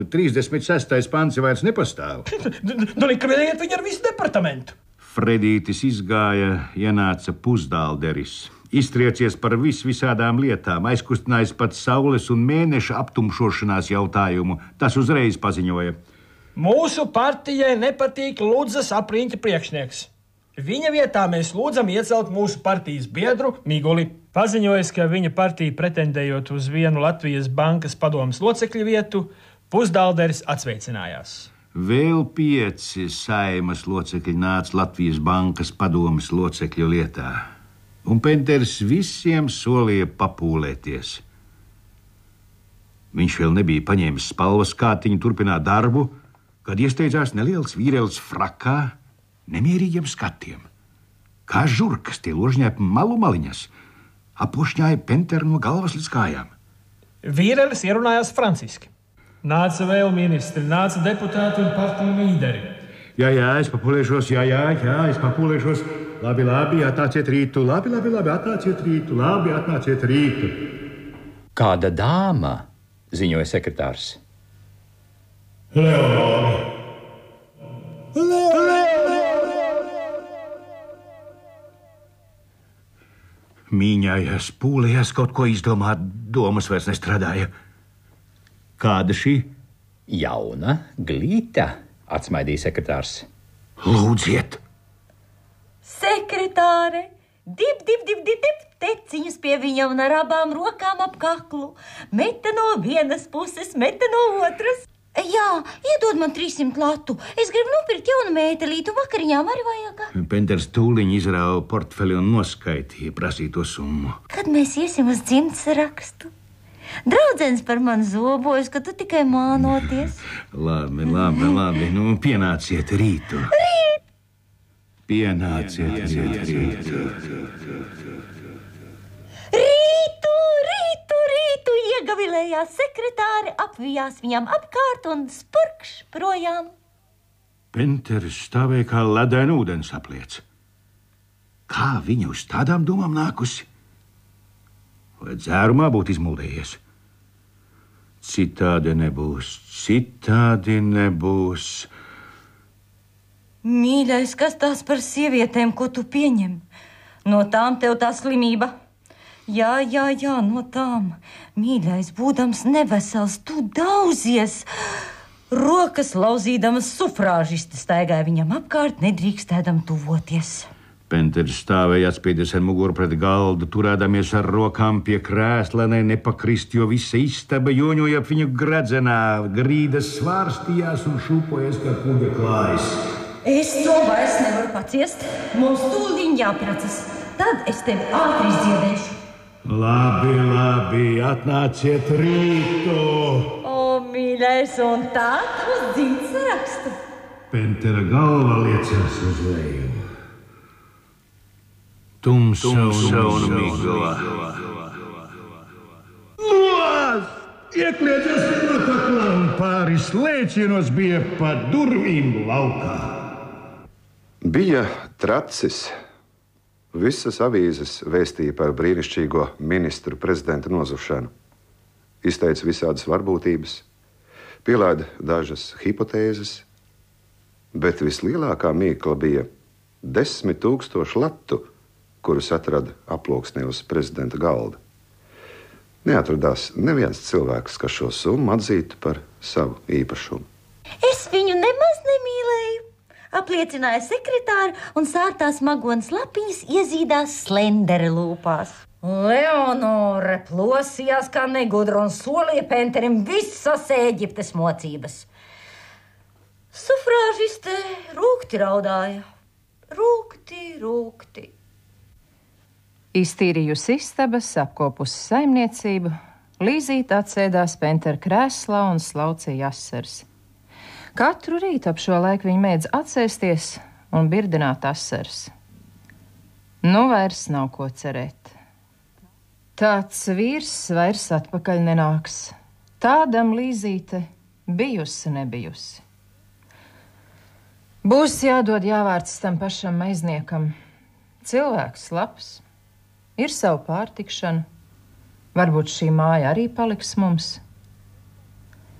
36. pants vairs nepastāv. Likvidējiet viņu ar visu departamentu. Fredītis izgāja, ienāca Pusdalderis. Iztriecies par visādām lietām, aizkustinājis pat saules un mēneša aptumšošanās jautājumu. Tas uzreiz paziņoja. Mūsu partijai nepatīk Ludzas apriņķa priekšnieks. Viņa vietā mēs lūdzam iecelt mūsu partijas biedru Miguli. Paziņojas, ka viņa partija pretendējot uz vienu Latvijas bankas padomes locekļu vietu, Pusdalderis atsveicinājās. Vēl 5 Saeimas locekļi nāca Latvijas bankas padomes locekļu lietā. Un Penters visiem solīja papūlēties. Viņš vēl nebija paņēmis spalvas kārtiņu turpināt darbu, kad iesteidzās neliels vīrelis frakā, nemierīgiem skatiem. Kā žurkas tie ložņāja malu maliņas, apošņāja Penteru no galvas līdz kājām. Vīrelis ierunājās franciski. Nāca vēl ministri, nāca deputāti un partiju līderi. Jā, es papūlēšos, es papūlēšos. Labi, atnāciet rītu, atnāciet rītu. Kāda dāma, ziņoja sekretārs. Leonora! Mīņājās, pūlējās kaut ko izdomāt, domas vairs nestrādāja. Kāda šī? Jauna glīta, atsmaidīja sekretārs. Lūdziet! Sekretāre, dip, teciņus pie viņa un ar abām rokām ap kaklu. Meta no vienas puses, meta no otras. Jā, iedod man 300 latu. Es gribu nopirkt jaunu mētelītu, vakariņām arī vajag. Penters tūliņ izrāva portfeli un noskaitīja prasīto summu. Kad mēs iesim uz dzimtes rakstu? Draudzens par mani zobojas, ka tu tikai mānoties. Labi, nu pienāciet rītu. Pienāciet rītu. Rītu iegavilējās sekretāri, apvijās viņam apkārt un spurkš projām. Penters stāvēja kā ledaina ūdens apliec. Kā viņa uz tādām domām nākusi? Vai dzērumā būtu izmuldējies? Citādi nebūs. Mīļais, kas tās par sievietēm, ko tu pieņem? No tām tev tā slimība. Jā, no tām. Mīļais, būdams nevesels, tu dauzies. Rokas lauzīdamas sufrāžisti staigāja viņam apkārt, nedrīkstēdam tuvoties. Penters stāvēja atspīdies ar muguru pret galdu, turēdamies ar rokām pie krēsla, lai nepakrist, jo visa istaba joņoja ap viņu gredzenā, grīdas svārstījās un šūpojas, kā kuģa klājas. Es to vairs nevaru paciest. Mums tūlīt jāprecas. Tad es tevi ātri izdziedēšu. Labi, atnāciet rītu. O, mīļais, un tā uz dzimtes rakstu. Pentera galva liecās uz leju. Tumsa un migla. Los! Iekļieties no kaklā un pāris lēcienos bija pa durvīm laukā. Bija tracis. Visas avīzes vēstīja par brīnišķīgo ministru prezidenta nozušanu. Izteica visādas varbūtības, pielāda dažas hipotēzes, bet vislielākā mīkla bija 10 000 latu, kurus atrada aploksnē uz prezidenta galda. Neatradās neviens cilvēks, kas šo summu atzītu par savu īpašumu. Es viņu nemaz nemīlēju, apliecināja sekretāri, un sārtās magonas lapiņas iezīdās slendere lūpās. Leonore plosījās kā negudra un solīja Penterim visas Ēģiptes mocības. Sufrāžiste rūkti raudāja. Rūkti. Iztīrījusi istabas, apkopusi saimniecību, Līzīte atsēdās Pentera krēslā un slaucīja asaras. Katru rītu ap šo laiku viņa mēdz atsēsties un birdināt asaras. Nu vairs nav ko cerēt. Tāds vīrs vairs atpakaļ nenāks. Tādam Līzīte bijusi nebijusi. Būs jādod jāvārds tam pašam maizniekam. Cilvēks labs. Ir savu pārtikšanu. Varbūt šī māja arī paliks mums.